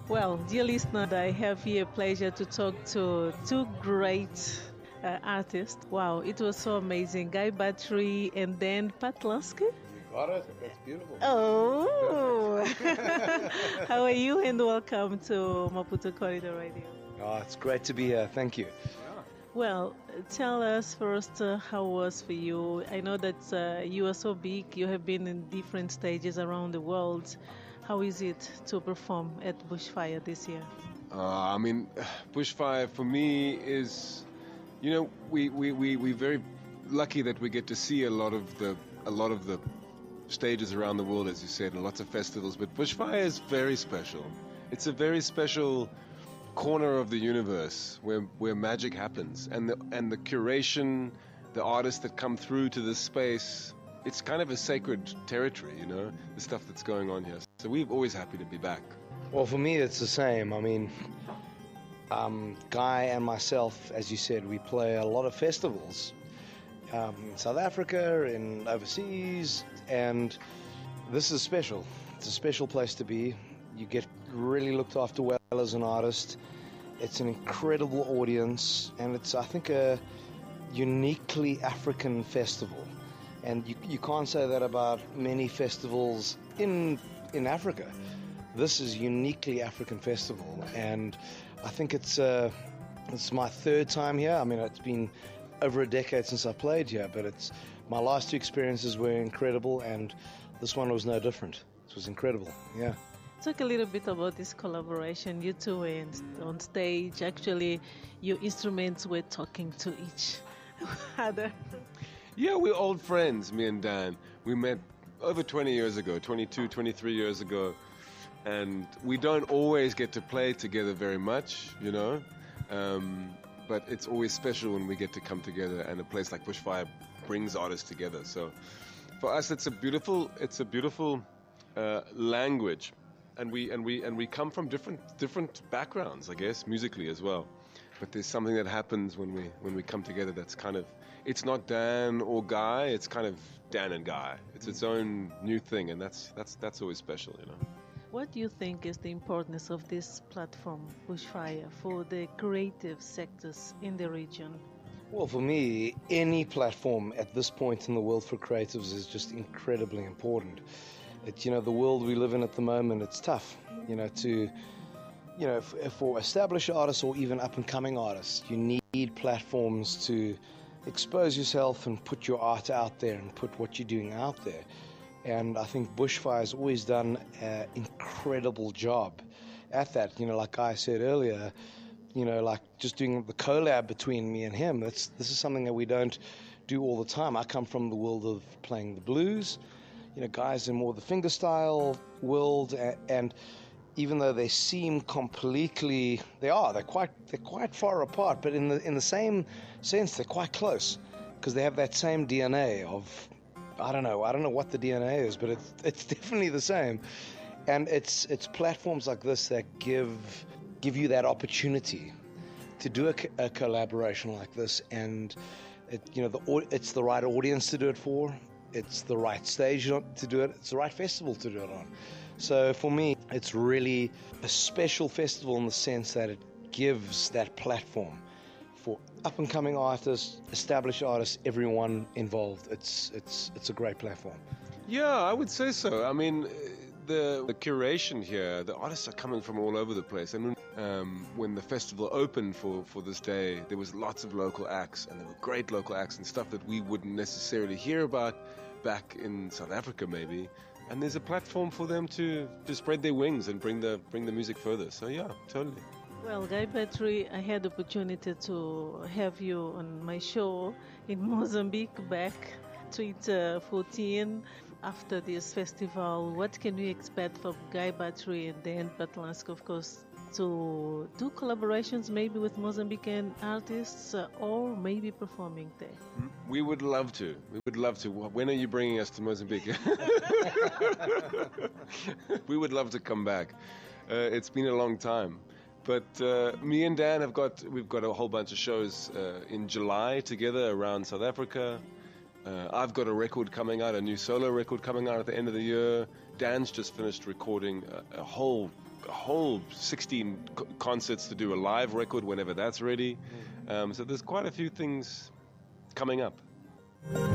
Well, dear listener, I have here a pleasure to talk to two great artists. Wow, it was so amazing. Guy Battery and Dan Patlaski. You got it. That's beautiful. Oh, Perfect. how are you? And welcome to Maputo Corridor Radio. Oh, it's great to be here. Thank you. Yeah. Well, tell us first how it was for you. I know that you are so big, you have been in different stages around the world. How is it to perform at Bushfire this year? I mean, Bushfire for me is, we very lucky that we get to see a lot of the stages around the world, as you said, and lots of festivals. But Bushfire is very special. It's a very special corner of the universe where magic happens, and the curation, the artists that come through to this space. It's kind of a sacred territory, the stuff that's going on here. So we're always happy to be back. Well, for me, it's the same. I mean, Guy and myself, as you said, we play a lot of festivals in South Africa and overseas, and this is special. It's a special place to be. You get really looked after well as an artist. It's an incredible audience, and it's, I think, a uniquely African festival. And you can't say that about many festivals in Africa. This is a uniquely African festival, and I think it's my third time here. I mean, it's been over a decade since I played here, but my last two experiences were incredible, and this one was no different. It was incredible, yeah. Talk a little bit about this collaboration. You two were on stage. Actually, your instruments were talking to each other. Yeah, we're old friends, me and Dan. We met over 20 years ago, 22, 23 years ago. And we don't always get to play together very much, but it's always special when we get to come together, and a place like Bushfire brings artists together. So for us, it's a beautiful language, and we come from different backgrounds, I guess, musically as well. But there's something that happens when we come together that's kind of, it's not Dan or Guy, it's kind of Dan and Guy. It's its own new thing, and that's always special, What do you think is the importance of this platform, Bushfire, for the creative sectors in the region? Well, for me, any platform at this point in the world for creatives is just incredibly important. The world we live in at the moment, it's tough, for established artists or even up-and-coming artists, you need platforms to expose yourself and put your art out there and put what you're doing out there. And I think Bushfire has always done an incredible job at that. Like I said earlier, like just doing the collab between me and him, this is something that we don't do all the time. I come from the world of playing the blues, guys in more the fingerstyle world, and even though they seem completely, they're quite far apart, but in the same sense, they're quite close, because they have that same DNA of, I don't know what the DNA is, but it's definitely the same. And it's platforms like this that give you that opportunity to do a collaboration like this, and it's the right audience to do it for, it's the right stage to do it, it's the right festival to do it on. So for me, it's really a special festival in the sense that it gives that platform for up-and-coming artists, established artists, everyone involved. It's a great platform. Yeah, I would say so. I mean, the curation here, the artists are coming from all over the place. And when the festival opened for this day, there was lots of local acts, and there were great local acts and stuff that we wouldn't necessarily hear about back in South Africa maybe. And there's a platform for them to spread their wings and bring the music further. So yeah, totally. Well, Guy Battery, I had the opportunity to have you on my show in Mozambique back 2014. After this festival, what can we expect from Guy Battery and Dan Patlaski, of course, to do collaborations maybe with Mozambican artists or maybe performing there? We would love to. When are you bringing us to Mozambique? We would love to come back. It's been a long time. But me and Dan we've got a whole bunch of shows in July together around South Africa. I've got a record coming out, a new solo record coming out at the end of the year. Dan's just finished recording a whole a whole 16 concerts to do a live record whenever that's ready. So there's quite a few things coming up.